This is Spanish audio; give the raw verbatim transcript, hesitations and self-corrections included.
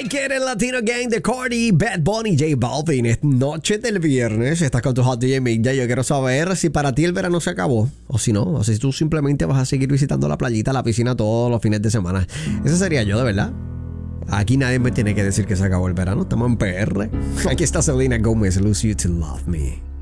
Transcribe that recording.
Like It en Latino Gang de Cardi, Bad Bunny, J Balvin. Es noche del viernes, estás con tu Hot D J Migda. Yo quiero saber si para ti el verano se acabó o si no, o si tú simplemente vas a seguir visitando la playita, la piscina todos los fines de semana. Ese sería yo, de verdad. Aquí nadie me tiene que decir que se acabó el verano, estamos en P R. Aquí está Selena Gomez, Lose You to Love Me.